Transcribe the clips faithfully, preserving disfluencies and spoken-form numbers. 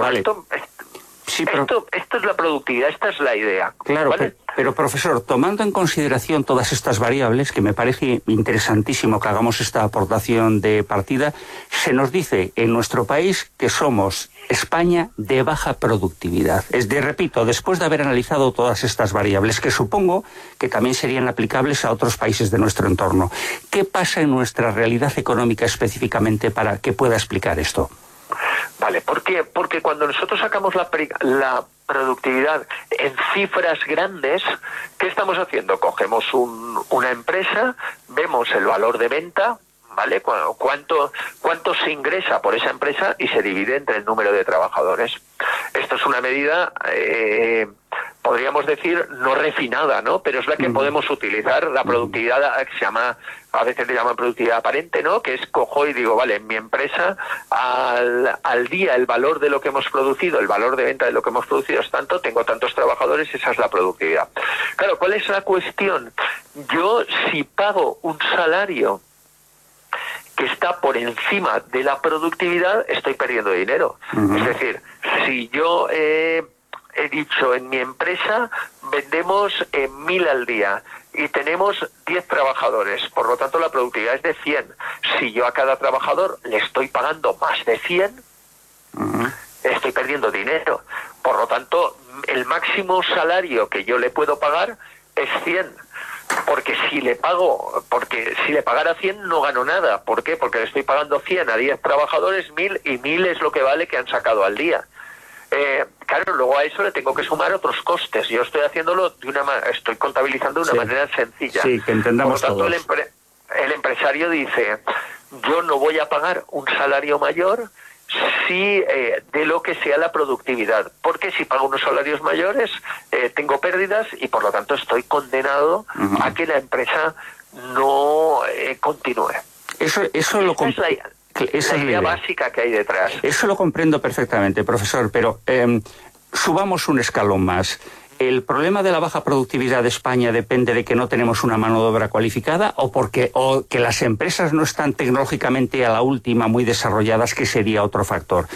vale. esto, esto, sí, pero... esto, esto es la productividad, esta es la idea. Claro, ¿vale? pero, pero profesor, tomando en consideración todas estas variables, que me parece interesantísimo que hagamos esta aportación de partida, se nos dice en nuestro país que somos España de baja productividad. Es de, repito, después de haber analizado todas estas variables, que supongo que también serían aplicables a otros países de nuestro entorno. ¿Qué pasa en nuestra realidad económica específicamente para que pueda explicar esto? Vale, ¿por qué? Porque cuando nosotros sacamos la, la productividad en cifras grandes, ¿qué estamos haciendo? Cogemos un, una empresa, vemos el valor de venta, ¿vale? ¿Cuánto, cuánto se ingresa por esa empresa y se divide entre el número de trabajadores? Esto es una medida, eh, podríamos decir, no refinada, ¿no? Pero es la que podemos utilizar, la productividad que se llama, a veces le llaman productividad aparente, ¿no? Que es cojo y digo, vale, en mi empresa al, al día el valor de lo que hemos producido, el valor de venta de lo que hemos producido es tanto, tengo tantos trabajadores, esa es la productividad. Claro, ¿cuál es la cuestión? Yo si pago un salario que está por encima de la productividad, estoy perdiendo dinero. Uh-huh. Es decir, si yo eh, he dicho en mi empresa vendemos eh, mil al día y tenemos diez trabajadores, por lo tanto la productividad es de cien. Si yo a cada trabajador le estoy pagando más de cien, uh-huh, estoy perdiendo dinero. Por lo tanto, el máximo salario que yo le puedo pagar es cien. Porque si le pago, porque si le pagara cien no gano nada. ¿Por qué? Porque le estoy pagando cien a diez trabajadores, mil, y mil es lo que vale que han sacado al día. Eh, claro, luego a eso le tengo que sumar otros costes. Yo estoy haciéndolo de una manera, estoy contabilizando de una sí. manera sencilla. Sí, que entendamos Por lo tanto, todos. El, empre, el empresario dice, yo no voy a pagar un salario mayor si eh, de lo que sea la productividad, porque si pago unos salarios mayores eh, tengo pérdidas y por lo tanto estoy condenado uh-huh. a que la empresa no eh, continúe. Eso, eso lo comp- es la, la idea básica que hay detrás. Eso lo comprendo perfectamente, profesor, pero eh, subamos un escalón más. ¿El problema de la baja productividad de España depende de que no tenemos una mano de obra cualificada o porque o que las empresas no están tecnológicamente a la última muy desarrolladas, que sería otro factor?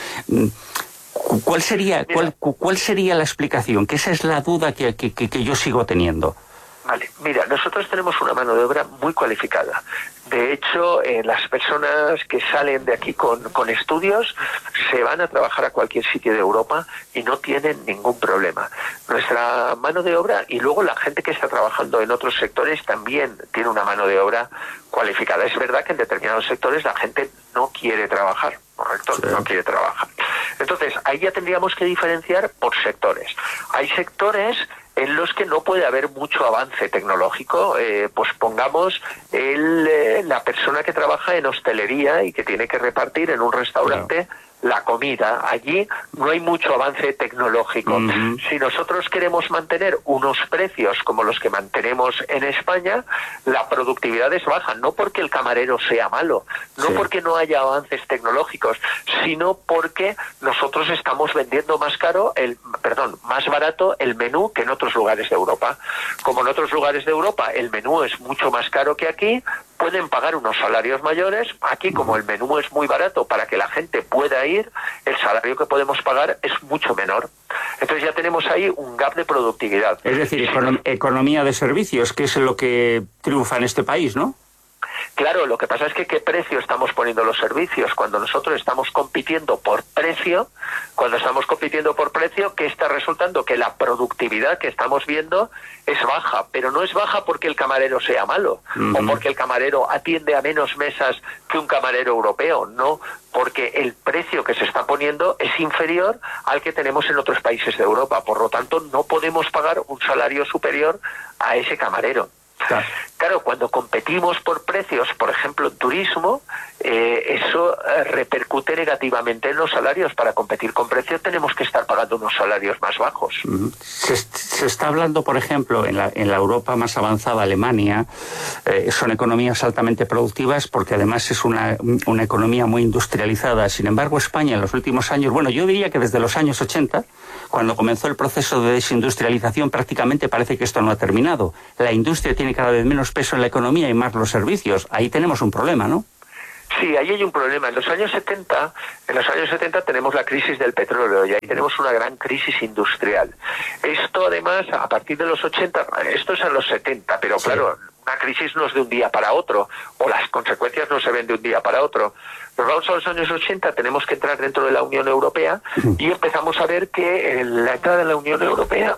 ¿Cuál sería, cuál, cuál sería la explicación? Que esa es la duda que, que, que yo sigo teniendo. Vale, mira, nosotros tenemos una mano de obra muy cualificada. De hecho, eh, las personas que salen de aquí con, con estudios se van a trabajar a cualquier sitio de Europa y no tienen ningún problema. Nuestra mano de obra, y luego la gente que está trabajando en otros sectores también tiene una mano de obra cualificada. Es verdad que en determinados sectores la gente no quiere trabajar, ¿correcto? Sí. No quiere trabajar. Entonces, ahí ya tendríamos que diferenciar por sectores. Hay sectores en los que no puede haber mucho avance tecnológico, eh, pues pongamos el, eh, la persona que trabaja en hostelería y que tiene que repartir en un restaurante claro. la comida. Allí no hay mucho avance tecnológico. Uh-huh. Si nosotros queremos mantener unos precios como los que mantenemos en España, la productividad es baja, no porque el camarero sea malo, no sí. porque no haya avances tecnológicos, sino porque nosotros estamos vendiendo más caro, el, perdón, más barato el menú que en otros lugares de Europa. Como en otros lugares de Europa el menú es mucho más caro que aquí, pueden pagar unos salarios mayores. Aquí, como el menú es muy barato para que la gente pueda ir, el salario que podemos pagar es mucho menor. Entonces ya tenemos ahí un gap de productividad. Es decir, econom- economía de servicios, que es lo que triunfa en este país, ¿no? Claro, lo que pasa es que ¿qué precio estamos poniendo los servicios? Cuando nosotros estamos compitiendo por precio, cuando estamos compitiendo por precio, ¿qué está resultando? Que la productividad que estamos viendo es baja, pero no es baja porque el camarero sea malo, uh-huh. o porque el camarero atiende a menos mesas que un camarero europeo, no, porque el precio que se está poniendo es inferior al que tenemos en otros países de Europa, por lo tanto no podemos pagar un salario superior a ese camarero. Claro. claro, cuando competimos por precios, por ejemplo, en turismo, eh, eso eh, repercute negativamente en los salarios. Para competir con precios tenemos que estar pagando unos salarios más bajos. Uh-huh. Se, se está hablando, por ejemplo, en la, en la Europa más avanzada, Alemania, eh, son economías altamente productivas porque además es una, una economía muy industrializada. Sin embargo, España en los últimos años, bueno, yo diría que desde los años ochenta, cuando comenzó el proceso de desindustrialización, prácticamente parece que esto no ha terminado. La industria tiene cada vez menos peso en la economía y más los servicios. Ahí tenemos un problema, ¿no? Sí, ahí hay un problema. En los años setenta, en los años setenta tenemos la crisis del petróleo y ahí tenemos una gran crisis industrial. Esto además, a partir de los ochenta, esto es en los setenta, pero sí, claro, una crisis no es de un día para otro, o las consecuencias no se ven de un día para otro. Nos vamos a los años ochenta, tenemos que entrar dentro de la Unión Europea y empezamos a ver que la entrada en la Unión Europea,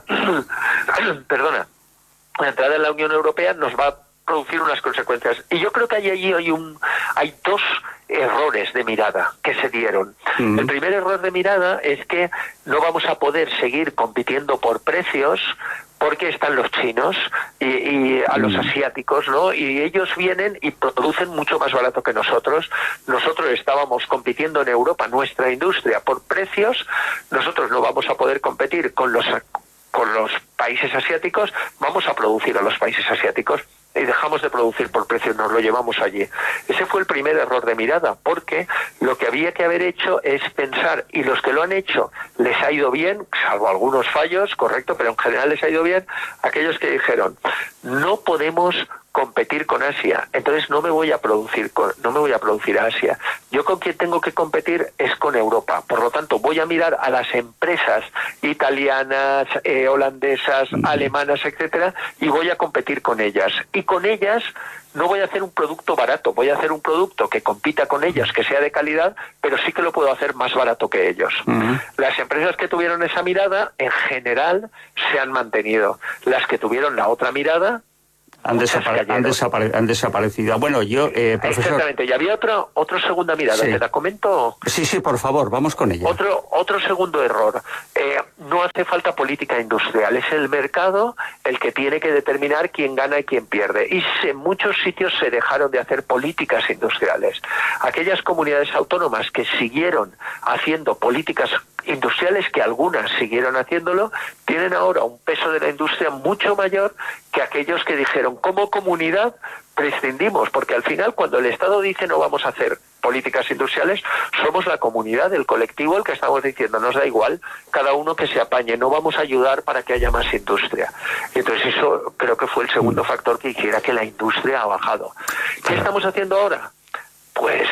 perdona, la entrada en la Unión Europea nos va a producir unas consecuencias. Y yo creo que hay allí hay un hay dos errores de mirada que se dieron. Uh-huh. El primer error de mirada es que no vamos a poder seguir compitiendo por precios porque están los chinos y, y a los asiáticos, ¿no? Y ellos vienen y producen mucho más barato que nosotros. Nosotros estábamos compitiendo en Europa, nuestra industria, por precios. Nosotros no vamos a poder competir con los con los países asiáticos, vamos a producir a los países asiáticos y dejamos de producir por precios, nos lo llevamos allí. Ese fue el primer error de mirada, porque lo que había que haber hecho es pensar, y los que lo han hecho les ha ido bien, salvo algunos fallos, correcto, pero en general les ha ido bien, aquellos que dijeron, no podemos competir con Asia, entonces no me voy a producir con, no me voy a producir a Asia. Yo con quien tengo que competir es con Europa. Por lo tanto, voy a mirar a las empresas italianas, eh, holandesas, alemanas, etcétera, y voy a competir con ellas. Y con ellas no voy a hacer un producto barato, voy a hacer un producto que compita con ellas, que sea de calidad, pero sí que lo puedo hacer más barato que ellos. Uh-huh. Las empresas que tuvieron esa mirada, en general, se han mantenido. Las que tuvieron la otra mirada, Han, desapare han, desapare han desaparecido. Bueno, yo, eh, profesor... Exactamente, y había otra, otra segunda mirada, sí. ¿Te la comento? Sí, sí, por favor, vamos con ella. Otro, otro segundo error. Eh, no hace falta política industrial, es el mercado el que tiene que determinar quién gana y quién pierde. Y en muchos sitios se dejaron de hacer políticas industriales. Aquellas comunidades autónomas que siguieron haciendo políticas industriales, que algunas siguieron haciéndolo, tienen ahora un peso de la industria mucho mayor que aquellos que dijeron, como comunidad prescindimos, porque al final cuando el Estado dice no vamos a hacer políticas industriales, somos la comunidad, el colectivo, el que estamos diciendo, nos da igual, cada uno que se apañe, no vamos a ayudar para que haya más industria. Entonces eso creo que fue el segundo factor que hiciera que la industria ha bajado. ¿Qué estamos haciendo ahora? Pues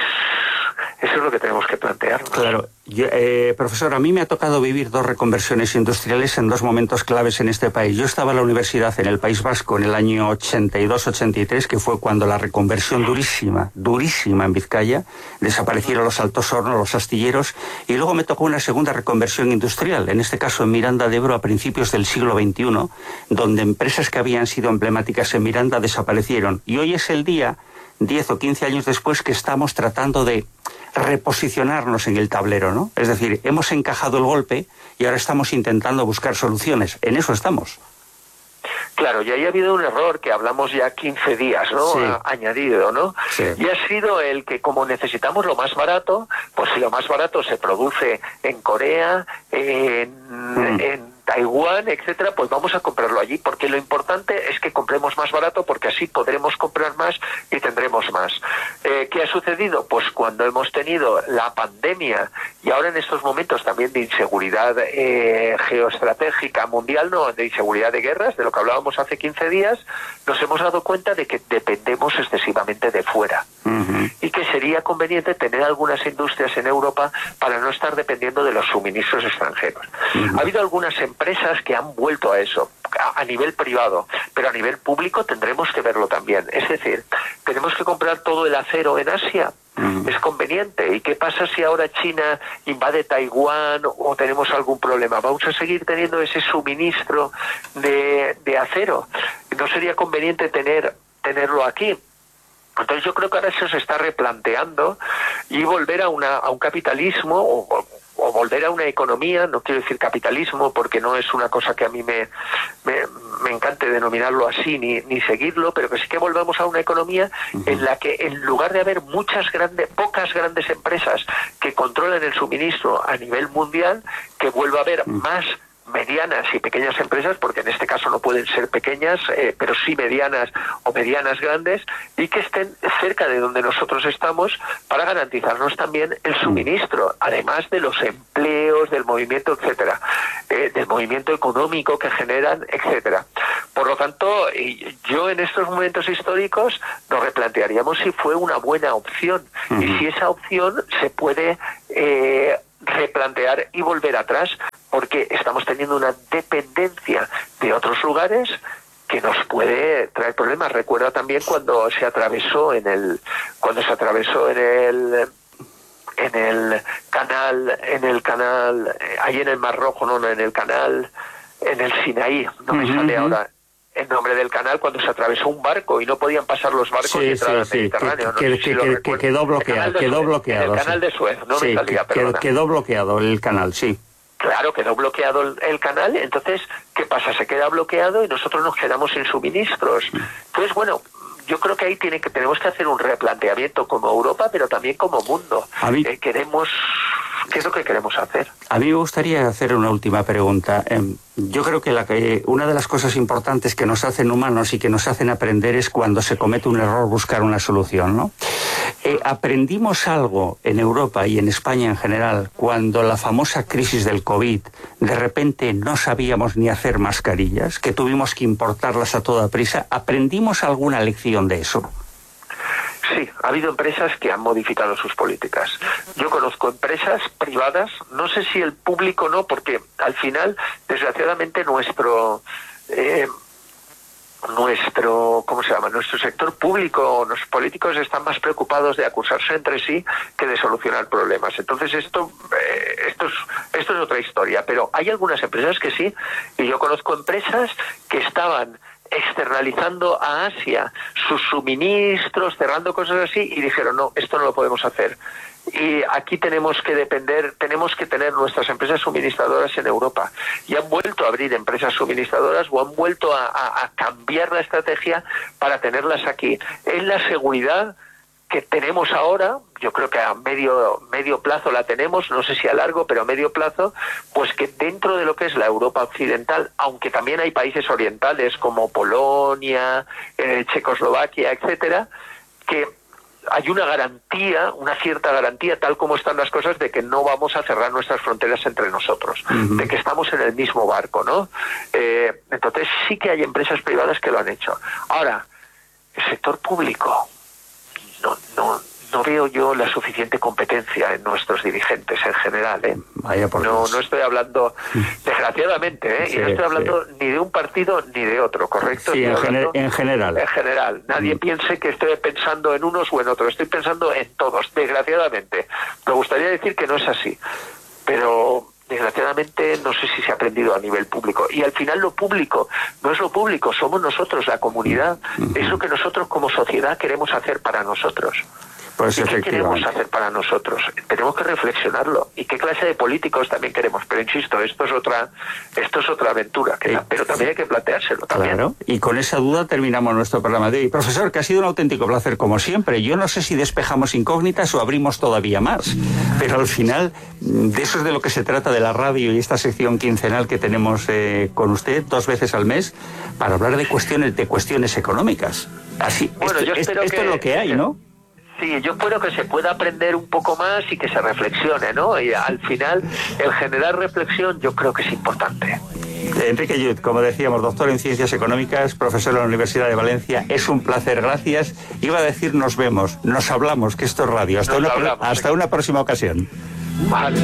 eso es lo que tenemos que plantearnos. Claro. Yo, eh, profesor, a mí me ha tocado vivir dos reconversiones industriales en dos momentos claves en este país. Yo estaba en la universidad en el País Vasco en el año ochenta y dos ochenta y tres, que fue cuando la reconversión durísima, durísima en Vizcaya, desaparecieron los altos hornos, los astilleros, y luego me tocó una segunda reconversión industrial, en este caso en Miranda de Ebro a principios del siglo veintiuno, donde empresas que habían sido emblemáticas en Miranda desaparecieron. Y hoy es el día, diez o quince años después, que estamos tratando de reposicionarnos en el tablero, ¿no? Es decir, hemos encajado el golpe y ahora estamos intentando buscar soluciones. En eso estamos. Claro, y ahí ha habido un error que hablamos ya quince días, ¿no? Sí. Ha añadido, ¿no? Sí. Y ha sido el que como necesitamos lo más barato, pues si lo más barato se produce en Corea, en, mm. en Taiwán, etcétera, pues vamos a comprarlo allí, porque lo importante es que compremos más barato, porque así podremos comprar más y tendremos más. Eh, ¿Qué ha sucedido? Pues cuando hemos tenido la pandemia y ahora en estos momentos también de inseguridad eh, geoestratégica mundial, no, de inseguridad de guerras, de lo que hablábamos hace quince días, nos hemos dado cuenta de que dependemos excesivamente de fuera. Uh-huh. Y que sería conveniente tener algunas industrias en Europa para no estar dependiendo de los suministros extranjeros. Uh-huh. Ha habido algunas empresas empresas que han vuelto a eso, a, a nivel privado, pero a nivel público tendremos que verlo también. Es decir, tenemos que comprar todo el acero en Asia. Mm. Es conveniente. ¿Y qué pasa si ahora China invade Taiwán o tenemos algún problema? ¿Vamos a seguir teniendo ese suministro de, de acero? ¿No sería conveniente tener tenerlo aquí? Entonces yo creo que ahora eso se está replanteando y volver a, una, a un capitalismo o, o volver a una economía, no quiero decir capitalismo porque no es una cosa que a mí me, me, me encante denominarlo así ni, ni seguirlo, pero que sí que volvamos a una economía uh-huh. en la que en lugar de haber muchas grandes, pocas grandes empresas que controlen el suministro a nivel mundial, que vuelva a haber uh-huh. más medianas y pequeñas empresas, porque en este caso no pueden ser pequeñas, eh, pero sí medianas o medianas grandes, y que estén cerca de donde nosotros estamos para garantizarnos también el suministro, además de los empleos, del movimiento, etcétera, eh, del movimiento económico que generan, etcétera. Por lo tanto, yo en estos momentos históricos nos replantearíamos si fue una buena opción uh-huh. y si esa opción se puede eh, replantear y volver atrás, porque estamos teniendo una dependencia de otros lugares que nos puede traer problemas. Recuerda también cuando se atravesó en el cuando se atravesó en el en el canal en el canal ahí en el Mar Rojo, no, no en el canal en el Sinaí, no me uh-huh. sale ahora el nombre del canal, cuando se atravesó un barco y no podían pasar los barcos sí, y entrar sí, al sí, Mediterráneo. Que, no que, sé si que, que quedó bloqueado, quedó Suez, bloqueado. El canal sí. de Suez, no sí, me salía, que, perdona. Quedó bloqueado el canal, sí. Claro, quedó bloqueado el, el canal, entonces, ¿qué pasa? Se queda bloqueado y nosotros nos quedamos sin suministros. Entonces, bueno, yo creo que ahí tiene que tenemos que hacer un replanteamiento como Europa, pero también como mundo. A mí... Eh, queremos... ¿Qué es lo que queremos hacer? A mí me gustaría hacer una última pregunta. Eh, yo creo que, la, que una de las cosas importantes que nos hacen humanos y que nos hacen aprender es cuando se comete un error buscar una solución, ¿no? Eh, aprendimos algo en Europa y en España en general cuando la famosa crisis del COVID, de repente no sabíamos ni hacer mascarillas, que tuvimos que importarlas a toda prisa. ¿Aprendimos alguna lección de eso? Sí, ha habido empresas que han modificado sus políticas. Yo conozco empresas privadas, no sé si el público no, porque al final, desgraciadamente, nuestro... Eh, nuestro, ¿cómo se llama? Nuestro sector público, los políticos están más preocupados de acusarse entre sí que de solucionar problemas. Entonces esto, eh, esto es, esto es otra historia, pero hay algunas empresas que sí, y yo conozco empresas que estaban externalizando a Asia sus suministros, cerrando cosas así, y dijeron, no, esto no lo podemos hacer. Y aquí tenemos que depender, tenemos que tener nuestras empresas suministradoras en Europa. Y han vuelto a abrir empresas suministradoras o han vuelto a, a, a cambiar la estrategia para tenerlas aquí. Es la seguridad que tenemos ahora, yo creo que a medio medio plazo la tenemos, no sé si a largo, pero a medio plazo, pues que dentro de lo que es la Europa occidental, aunque también hay países orientales como Polonia, eh, Checoslovaquia, etcétera, que hay una garantía, una cierta garantía, tal como están las cosas, de que no vamos a cerrar nuestras fronteras entre nosotros, uh-huh. de que estamos en el mismo barco, ¿no? Eh, entonces sí que hay empresas privadas que lo han hecho. Ahora, el sector público, no, no, no veo yo la suficiente competencia en nuestros dirigentes en general, ¿eh? Vaya por no, Dios. no estoy hablando, desgraciadamente, ¿eh? Sí, y no estoy hablando sí. ni de un partido ni de otro, ¿correcto? Sí, en, hablando, gener- en general. En general. Nadie mm. piense que estoy pensando en unos o en otros, estoy pensando en todos, desgraciadamente. Me gustaría decir que no es así, pero desgraciadamente no sé si se ha aprendido a nivel público. Y al final lo público no es lo público, somos nosotros, la comunidad. Mm. Es lo que nosotros como sociedad queremos hacer para nosotros. Pues ¿Y qué queremos hacer para nosotros? Tenemos que reflexionarlo. ¿Y qué clase de políticos también queremos? Pero insisto, esto es otra esto es otra aventura, que, eh, pero también hay que planteárselo. También. Claro, y con esa duda terminamos nuestro programa de hoy. Profesor, que ha sido un auténtico placer como siempre. Yo no sé si despejamos incógnitas o abrimos todavía más, pero al final de eso es de lo que se trata de la radio y esta sección quincenal que tenemos eh, con usted dos veces al mes para hablar de cuestiones de cuestiones económicas. Así, bueno, esto, yo espero esto que, es lo que hay, ¿no? Sí, yo espero que se pueda aprender un poco más y que se reflexione, ¿no? Y al final, el generar reflexión yo creo que es importante. Enrique Llut, como decíamos, doctor en Ciencias Económicas, profesor en la Universidad de Valencia, es un placer, gracias. Iba a decir nos vemos, nos hablamos, que esto es radio. Hasta, una, hablamos, hasta una próxima ocasión. Vale.